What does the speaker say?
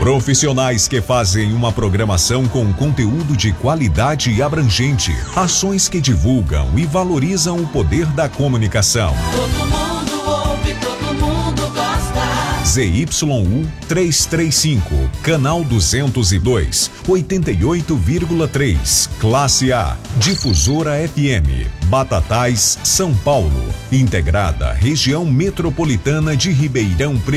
Profissionais que fazem uma programação com conteúdo de qualidade e abrangente. Ações que divulgam e valorizam o poder da comunicação. Todo mundo ouve, todo mundo gosta. ZYU 335, canal 202, 88,3, classe A, Difusora FM, Batatais, São Paulo, integrada região metropolitana de Ribeirão Preto.